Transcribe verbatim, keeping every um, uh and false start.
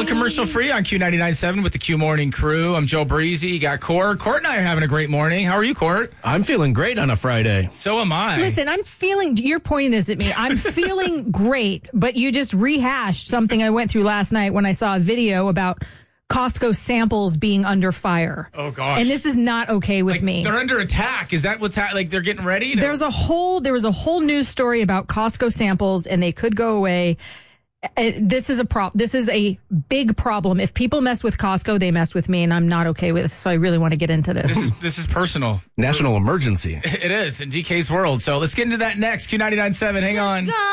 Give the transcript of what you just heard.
Going commercial free on Q ninety-nine point seven with the Q Morning Crew. I'm Joe Breezy. You got Court. Court and I are having a great morning. How are you, Court? I'm feeling great on a Friday. So am I. Listen, I'm feeling, you're pointing this at me. I'm feeling great, but you just rehashed something I went through last night when I saw a video about Costco samples being under fire. Oh, gosh. And this is not okay with like, me. They're under attack. Is that what's happening? Like, they're getting ready? To- There's a whole, there was a whole news story about Costco samples, and they could go away. Uh, This is a prop. This is a big problem. If people mess with Costco, they mess with me, and I'm not okay with it. So I really want to get into this. This is, this is personal. National emergency. It is in D K's world. So let's get into that next. Q ninety-nine point seven. Hang on.